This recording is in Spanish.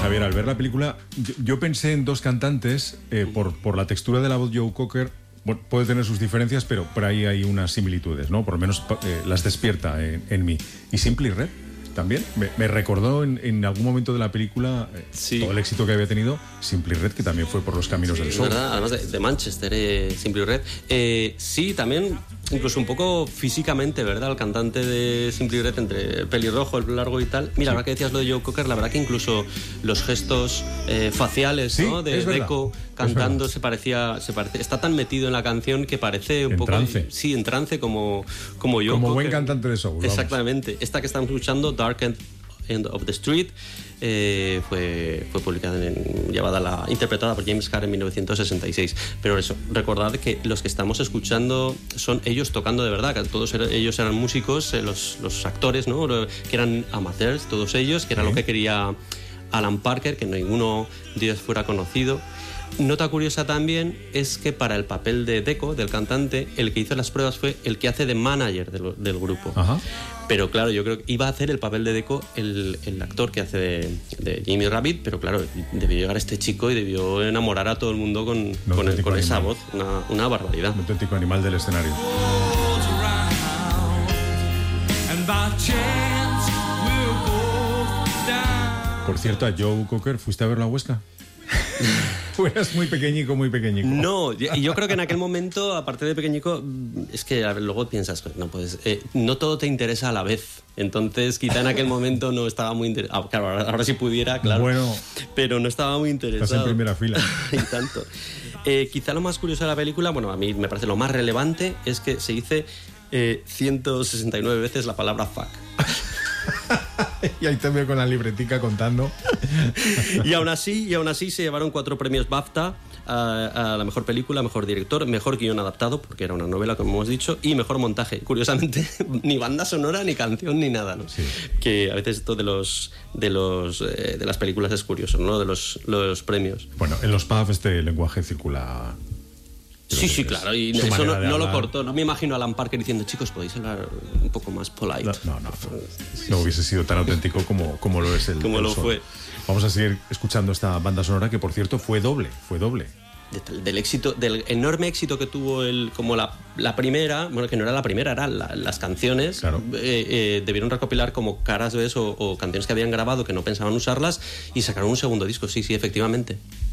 Javier, al ver la película, yo pensé en dos cantantes, por la textura de la voz. Joe Cocker, bueno, puede tener sus diferencias, pero por ahí hay unas similitudes, ¿no? Por lo menos las despierta en mí. Y Simply Red también me recordó en algún momento de la película todo el éxito que había tenido Simply Red, que también fue por los caminos del sol. ¿Verdad? Además de Manchester, Simply Red. Sí, también, incluso un poco físicamente, ¿verdad? El cantante de Simply Red, entre pelirrojo, el pelo largo y tal. Mira, ahora que decías lo de Joe Cocker, la verdad que incluso los gestos faciales, ¿no? De Deco cantando se parecía. Está tan metido en la canción que parece un poco. En trance. Sí, en trance como Joe Cocker. Como buen cantante de soul. Exactamente. Vamos. Esta que estamos escuchando, Dark End of the Street, fue publicada interpretada por James Carr en 1966. Pero eso, recordad que los que estamos escuchando son ellos tocando de verdad, que todos ellos eran músicos, los actores, ¿no? Que eran amateurs, todos ellos, que era lo que quería Alan Parker, que ninguno de ellos fuera conocido. Nota curiosa también es que para el papel de Deco, del cantante, el que hizo las pruebas fue el que hace de manager del grupo. Ajá. Pero claro, yo creo que iba a hacer el papel de Deco el actor que hace de Jimmy Rabbit, pero claro, debió llegar este chico y debió enamorar a todo el mundo con esa voz, una barbaridad. Un auténtico animal del escenario. Por cierto, a Joe Cocker, ¿fuiste a verlo a Huesca? Eras muy pequeñico. No, y yo creo que en aquel momento, aparte de pequeñico, es que luego piensas, no puedes, no todo te interesa a la vez. Entonces, quizá en aquel momento no estaba muy interesado. Claro, ahora si pudiera, claro. Bueno, pero no estaba muy interesado. Estás en primera fila. Y tanto. Quizá lo más curioso de la película, bueno, a mí me parece lo más relevante, es que se dice 169 veces la palabra fuck. Y ahí te veo con la libretica contando. y aún así se llevaron 4 premios BAFTA a la mejor película, mejor director, mejor guión adaptado, porque era una novela, como hemos dicho, y mejor montaje. Curiosamente, ni banda sonora, ni canción, ni nada, ¿no? Sí. Que a veces esto de las películas es curioso, ¿no? De los premios. Bueno, en los pubs este lenguaje circula. Sí, claro, y eso no lo cortó. No me imagino a Alan Parker diciendo, chicos, podéis hablar un poco más polite. No hubiese sido tan auténtico como lo es el como lo sol. Fue. Vamos a seguir escuchando esta banda sonora que, por cierto, fue doble. Del éxito, del enorme éxito que tuvo como la primera, bueno, que no era la primera, eran las canciones. Claro. Debieron recopilar como caras B o canciones que habían grabado que no pensaban usarlas y sacaron un segundo disco, sí, efectivamente.